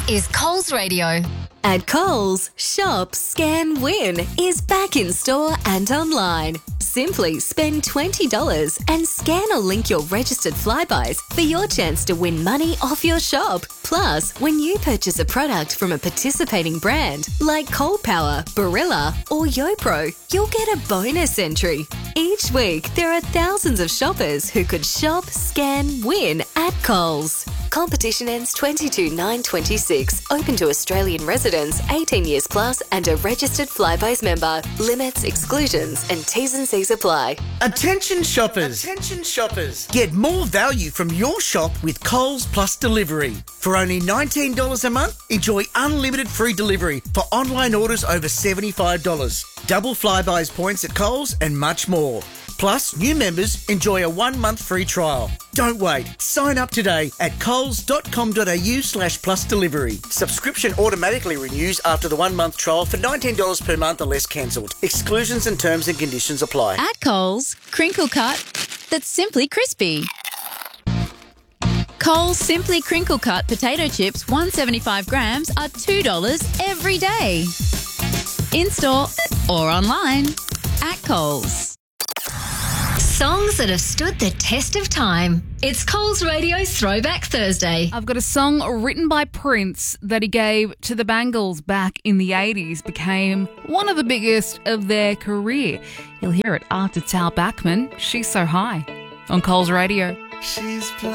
is Coles Radio. At Coles, Shop, Scan, Win is back in store and online. Simply spend $20 and scan or link your registered Flybuys for your chance to win money off your shop. Plus, when you purchase a product from a participating brand like Cold Power, Barilla or YoPro, you'll get a bonus entry. Each week, there are thousands of shoppers who could shop, scan, win at Coles. Competition ends 22/9/26. Open to Australian residents 18 years plus and a registered Flybuys member. Limits, exclusions and T's and C's apply. Attention shoppers. Attention shoppers. Get more value from your shop with Coles Plus Delivery. For only $19 a month, enjoy unlimited free delivery for online orders over $75. Double Flybuys points at Coles and much more. Plus, new members enjoy a 1 month free trial. Don't wait. Sign up today at coles.com.au/plus delivery. Subscription automatically renews after the 1 month trial for $19 per month unless cancelled. Exclusions and terms and conditions apply. At Coles, crinkle cut that's simply crispy. Coles Simply Crinkle Cut potato chips, 175 grams, are $2 every day. In-store or online at Coles. Songs that have stood the test of time. It's Coles Radio Throwback Thursday. I've got a song written by Prince that he gave to the Bangles back in the 80s, became one of the biggest of their career. You'll hear it after Tal Bachman, She's So High, on Coles Radio. She's